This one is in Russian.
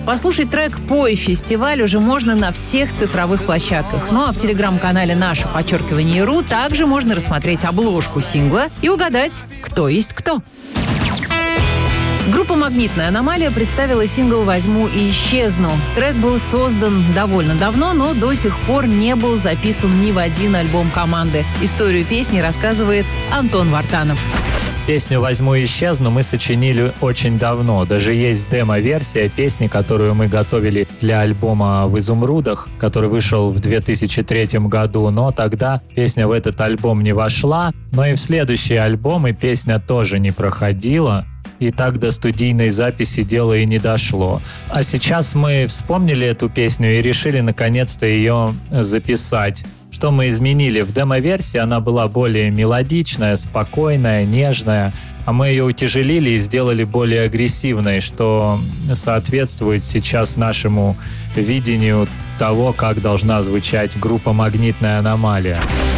Послушать трек «Пой фестиваль» уже можно на всех цифровых площадках. Ну а в телеграм-канале #RU также можно рассмотреть обложку сингла и угадать, кто есть кто. Группа «Магнитная аномалия» представила сингл «Возьму и исчезну». Трек был создан довольно давно, но до сих пор не был записан ни в один альбом команды. Историю песни рассказывает Антон Вартанов. Песню «Возьму и исчезну» мы сочинили очень давно. Даже есть демо-версия песни, которую мы готовили для альбома «В изумрудах», который вышел в 2003 году. Но тогда песня в этот альбом не вошла. Но и в следующие альбомы песня тоже не проходила. И так до студийной записи дело и не дошло. А сейчас мы вспомнили эту песню и решили наконец-то ее записать. Что мы изменили? В демо-версии она была более мелодичная, спокойная, нежная, а мы ее утяжелили и сделали более агрессивной, что соответствует сейчас нашему видению того, как должна звучать группа «Магнитная аномалия».